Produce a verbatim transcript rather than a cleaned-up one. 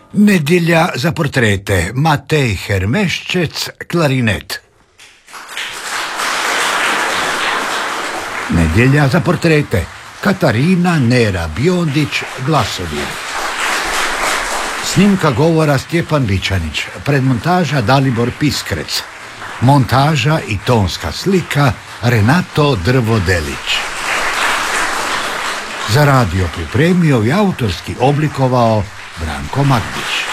Nedjelja za portrete, Matej Hermeščec, klarinet. Nedjelja za portrete, Katarina Nera Biondić, glasovi. Snimka govora Stjepan Ličanić, predmontaža Dalibor Piskrec, montaža i tonska slika Renato Drvodelić. Za radio pripremio i autorski oblikovao Branko Magdić.